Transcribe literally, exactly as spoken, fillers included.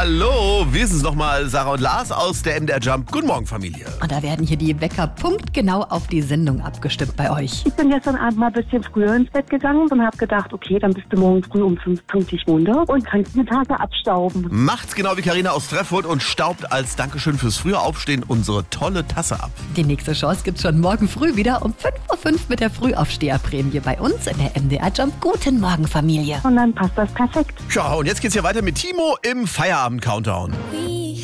Hallo, wir sind es nochmal, Sarah und Lars aus der M D R Jump. Guten Morgen, Familie. Und da werden hier die Wecker punktgenau auf die Sendung abgestimmt bei euch. Ich bin gestern Abend mal ein bisschen früher ins Bett gegangen und habe gedacht, okay, dann bist du morgen früh um fünf pünktlich runter und kannst die Tage abstauben. Macht's genau wie Carina aus Treffurt und staubt als Dankeschön fürs frühe Aufstehen unsere tolle Tasse ab. Die nächste Chance gibt's schon morgen früh wieder um fünf Uhr fünf mit der Frühaufsteherprämie bei uns in der M D R Jump. Guten Morgen, Familie. Und dann passt das perfekt. Ja, und jetzt geht's hier weiter mit Timo im Feierabend-Countdown.